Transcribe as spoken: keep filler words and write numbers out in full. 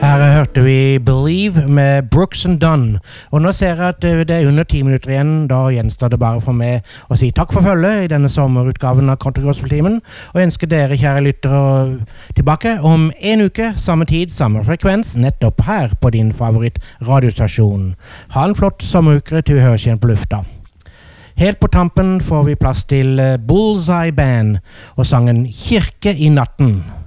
Her hørte vi Believe med Brooks and Dunn. Og nå ser jeg at det er under ti minutter igjen. Da gjenstår det bare for meg å si takk for følget i denne sommerutgaven av Country Gospel-timen. Og ønsker dere, kjære lyttere, tilbake om en uke, samme tid, samme frekvens, nettopp her på din favoritt radiostasjon. Ha en flott sommeruke til vi høres igjen på lufta. Helt på tampen får vi plass til Bullseye Band og sangen Kirke i natten.